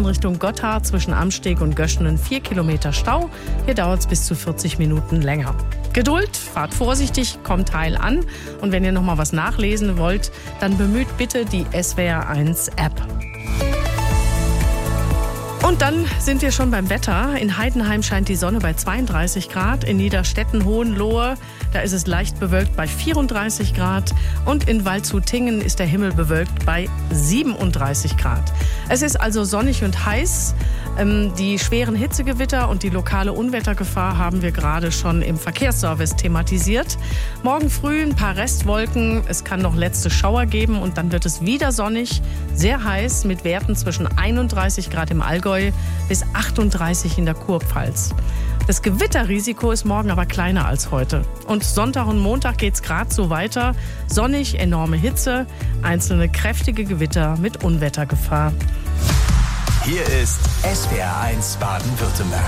A-Bahn Richtung Gotthard zwischen Amsteg und Göschenen 4 Kilometer Stau. Hier dauert es bis zu 40 Minuten länger. Geduld, fahrt vorsichtig, kommt heil an. Und wenn ihr noch mal was nachlesen wollt, dann bemüht bitte die SWR1-App. Und dann sind wir schon beim Wetter. In Heidenheim scheint die Sonne bei 32 Grad. In Niederstetten, Hohenlohe, da ist es leicht bewölkt bei 34 Grad. Und in Waldshut-Tiengen ist der Himmel bewölkt bei 37 Grad. Es ist also sonnig und heiß. Die schweren Hitzegewitter und die lokale Unwettergefahr haben wir gerade schon im Verkehrsservice thematisiert. Morgen früh ein paar Restwolken. Es kann noch letzte Schauer geben und dann wird es wieder sonnig, sehr heiß mit Werten zwischen 31 Grad im Allgäu bis 38 in der Kurpfalz. Das Gewitterrisiko ist morgen aber kleiner als heute. Und Sonntag und Montag geht es gerade so weiter. Sonnig, enorme Hitze, einzelne kräftige Gewitter mit Unwettergefahr. Hier ist SWR1 Baden-Württemberg.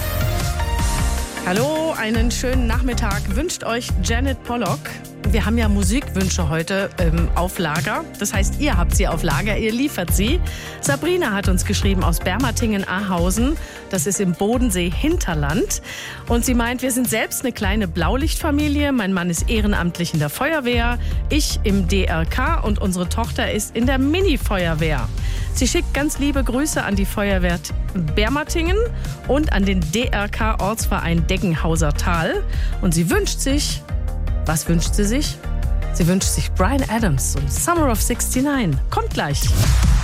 Hallo, einen schönen Nachmittag wünscht euch Janet Pollock. Wir haben ja Musikwünsche heute auf Lager. Das heißt, ihr habt sie auf Lager, ihr liefert sie. Sabrina hat uns geschrieben aus Bermatingen-Ahausen. Das ist im Bodensee-Hinterland. Und sie meint, wir sind selbst eine kleine Blaulichtfamilie. Mein Mann ist ehrenamtlich in der Feuerwehr, ich im DRK und unsere Tochter ist in der Mini-Feuerwehr. Sie schickt ganz liebe Grüße an die Feuerwehr Bermatingen und an den DRK-Ortsverein Deggenhauser Tal. Und sie wünscht sich... Was wünscht sie sich? Sie wünscht sich Bryan Adams und Summer of '69. Kommt gleich.